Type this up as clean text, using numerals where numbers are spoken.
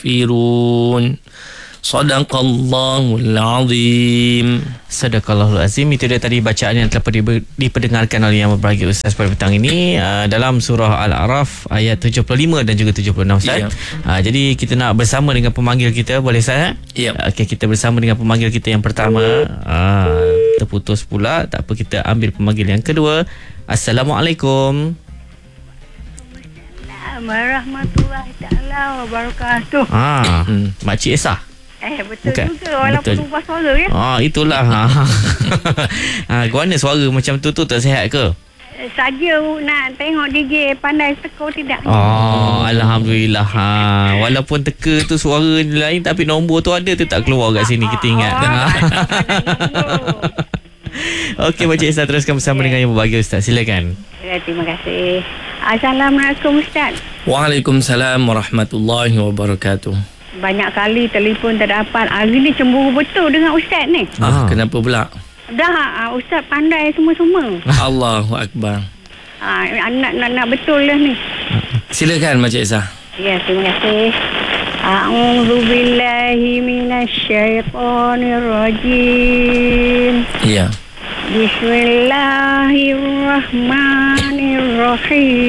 yastaghfirun. Sadaqallahul azim. Sadaqallahul azim. Itu dia tadi bacaan yang telah diperdengarkan oleh Yang Berbahagia Ustaz pada petang ini dalam surah Al-A'raf ayat 75 dan juga 76 Ustaz. Jadi kita nak bersama dengan pemanggil kita, boleh Ustaz? Okey, kita bersama dengan pemanggil kita yang pertama. Terputus pula, tak apa, kita ambil pemanggil yang kedua. Assalamualaikum. Warahmatullahi taala wabarakatuh. Makcik Esah. Betul Bukan? juga walaupun Betul. ubah suara ya. Itulah. Guana suara macam tu tak sihat ke? Saja nak tengok DJ pandai teka tidak. Alhamdulillah. Walaupun teka tu suara lain tapi nombor tu ada tu tak keluar kat sini, kita ingat. Okey, Makcik Esah teruskan bersama dengan Yang Berbahagia Ustaz. Silakan. Terima kasih. Assalamualaikum Ustaz. Waalaikumsalam warahmatullahi wabarakatuh. Banyak kali telefon tak dapat. Hari ni cemburu betul dengan Ustaz ni. Kenapa pula? Dah Ustaz pandai semua-semua. Allahu Akbar. Nak betul lah ni. Silakan Makcik Esah. Ya, terima kasih. A'udzubillahi minasyaitonirrajim. Ya. Bismillahirrahmanirrahim.